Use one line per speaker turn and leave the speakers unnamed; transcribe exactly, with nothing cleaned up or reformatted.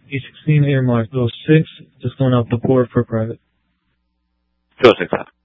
E sixteen earmarked. oh six, just going out the port for private.
Go six.